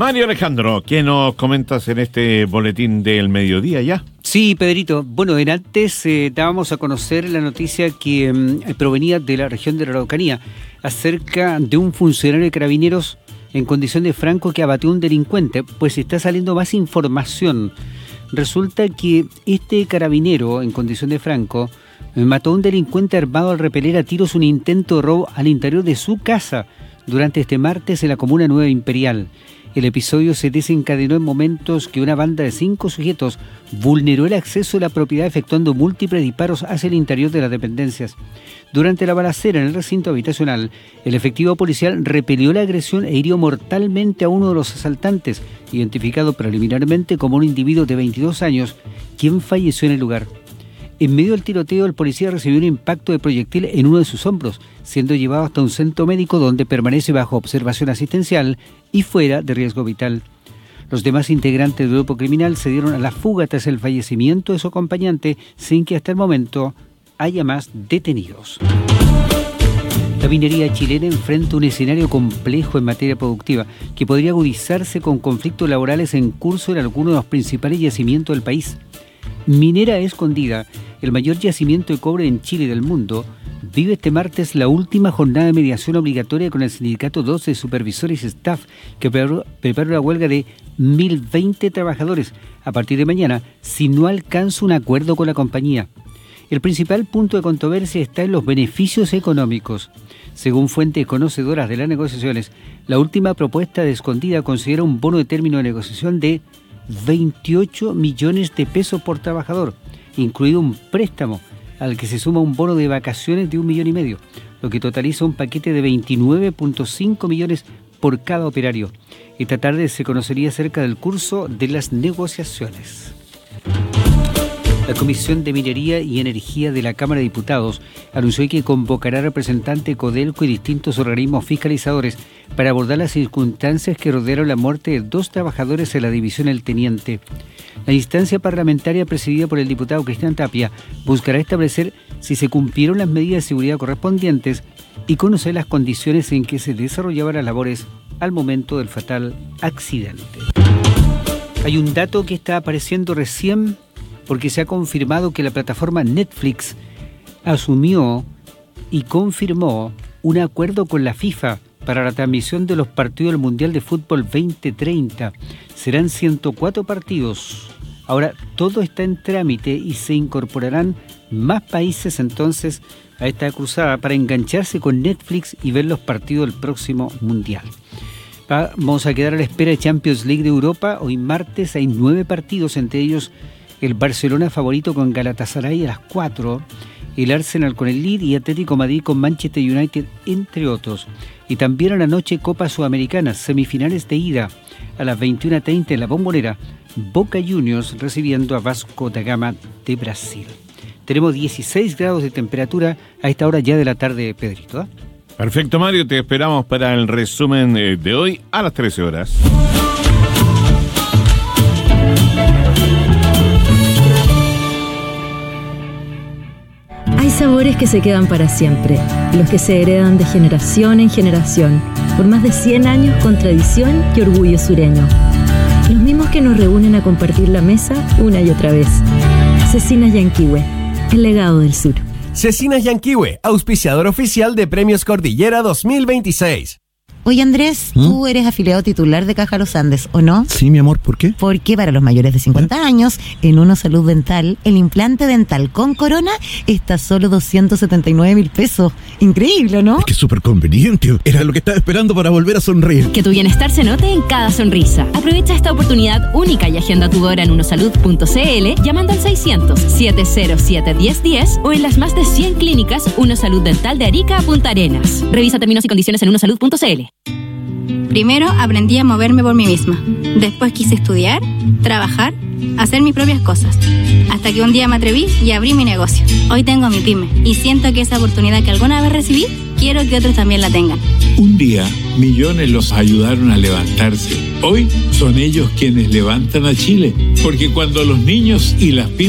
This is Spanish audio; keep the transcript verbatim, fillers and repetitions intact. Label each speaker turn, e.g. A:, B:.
A: Mario Alejandro, ¿qué nos comentas en este boletín del mediodía ya?
B: Sí, Pedrito. Bueno, en antes eh, dábamos a conocer la noticia que eh, provenía de la región de la Araucanía acerca de un funcionario de Carabineros en condición de franco que abatió a un delincuente. Pues está saliendo más información. Resulta que este carabinero en condición de franco eh, mató a un delincuente armado al repeler a tiros un intento de robo al interior de su casa durante este martes en la comuna Nueva Imperial. El episodio se desencadenó en momentos que una banda de cinco sujetos vulneró el acceso a la propiedad efectuando múltiples disparos hacia el interior de las dependencias. Durante la balacera en el recinto habitacional, el efectivo policial repelió la agresión e hirió mortalmente a uno de los asaltantes, identificado preliminarmente como un individuo de veintidós años, quien falleció en el lugar. En medio del tiroteo, el policía recibió un impacto de proyectil en uno de sus hombros, siendo llevado hasta un centro médico donde permanece bajo observación asistencial y fuera de riesgo vital. Los demás integrantes del grupo criminal se dieron a la fuga tras el fallecimiento de su acompañante, sin que hasta el momento haya más detenidos. La minería chilena enfrenta un escenario complejo en materia productiva que podría agudizarse con conflictos laborales en curso en algunos de los principales yacimientos del país. Minera Escondida, el mayor yacimiento de cobre en Chile y del mundo, vive este martes la última jornada de mediación obligatoria con el sindicato doce de supervisores y staff, que prepara una huelga de mil veinte trabajadores a partir de mañana si no alcanza un acuerdo con la compañía. El principal punto de controversia está en los beneficios económicos. Según fuentes conocedoras de las negociaciones, la última propuesta de Escondida considera un bono de término de negociación de veintiocho millones de pesos por trabajador, incluido un préstamo al que se suma un bono de vacaciones de un millón y medio, lo que totaliza un paquete de veintinueve punto cinco millones por cada operario. Esta tarde se conocería acerca del curso de las negociaciones. La Comisión de Minería y Energía de la Cámara de Diputados anunció que convocará representantes de Codelco y distintos organismos fiscalizadores para abordar las circunstancias que rodearon la muerte de dos trabajadores en la división El Teniente. La instancia parlamentaria presidida por el diputado Cristian Tapia buscará establecer si se cumplieron las medidas de seguridad correspondientes y conocer las condiciones en que se desarrollaban las labores al momento del fatal accidente. Hay un dato que está apareciendo recién porque se ha confirmado que la plataforma Netflix asumió y confirmó un acuerdo con la FIFA para la transmisión de los partidos del Mundial de Fútbol veinte treinta. Serán ciento cuatro partidos. Ahora todo está en trámite y se incorporarán más países entonces a esta cruzada para engancharse con Netflix y ver los partidos del próximo Mundial. Vamos a quedar a la espera de Champions League de Europa. Hoy martes hay nueve partidos, entre ellos el Barcelona favorito con Galatasaray a las cuatro, el Arsenal con el Lille y Atlético Madrid con Manchester United, entre otros. Y también a la noche Copa Sudamericana, semifinales de ida a las veintiuna treinta en la Bombonera, Boca Juniors recibiendo a Vasco da Gama de Brasil. Tenemos dieciséis grados de temperatura a esta hora ya de la tarde, Pedrito, ¿eh?
A: Perfecto, Mario, te esperamos para el resumen de hoy a las trece horas.
C: Hay sabores que se quedan para siempre, los que se heredan de generación en generación, por más de cien años con tradición y orgullo sureño. Los mismos que nos reúnen a compartir la mesa una y otra vez. Cecinas Yanquihue, el legado del sur.
D: Cecinas Yanquihue, auspiciador oficial de Premios Cordillera dos mil veintiséis.
E: Oye, Andrés, ¿Mm? Tú eres afiliado titular de Caja Los Andes, ¿o no?
F: Sí, mi amor, ¿por qué?
E: Porque para los mayores de cincuenta ¿Eh? años, en Uno Salud Dental, el implante dental con corona está a solo doscientos setenta y nueve mil pesos. Increíble, ¿no?
F: Es que es súper conveniente. Era lo que estaba esperando para volver a sonreír.
G: Que tu bienestar se note en cada sonrisa. Aprovecha esta oportunidad única y agenda tu hora en unosalud punto c l llamando al seiscientos, setecientos siete, diez diez o en las más de cien clínicas Uno Salud Dental de Arica a Punta Arenas. Revisa términos y condiciones en unosalud punto c l.
H: Primero aprendí a moverme por mí misma. Después quise estudiar, trabajar, hacer mis propias cosas. Hasta que un día me atreví y abrí mi negocio. Hoy tengo mi pyme y siento que esa oportunidad que alguna vez recibí, quiero que otros también la tengan.
I: Un día, millones los ayudaron a levantarse. Hoy son ellos quienes levantan a Chile. Porque cuando los niños y las pymes